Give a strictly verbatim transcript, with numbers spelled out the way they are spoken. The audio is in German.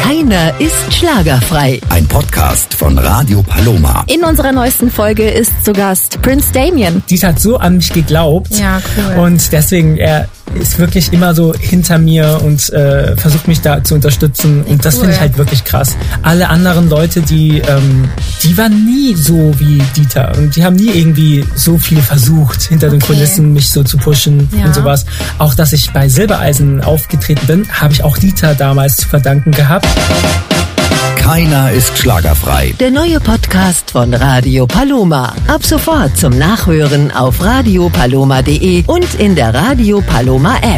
Keiner ist schlagerfrei. Ein Podcast von Radio Paloma. In unserer neuesten Folge ist zu Gast Prince Damien. Dieter hat so an mich geglaubt. Ja, cool. Und deswegen, er ist wirklich immer so hinter mir und äh, versucht mich da zu unterstützen. Und das cool. finde ich halt wirklich krass. Alle anderen Leute, die, ähm, die waren nie so wie Dieter. Und die haben nie irgendwie so viel versucht, hinter okay. den Kulissen mich so zu pushen ja. und sowas. Auch, dass ich bei Silbereisen aufgetreten bin, habe ich auch Dieter damals zu verdanken gehabt. Keiner ist schlagerfrei. Der neue Podcast von Radio Paloma. Ab sofort zum Nachhören auf radio paloma punkt de und in der Radio Paloma App.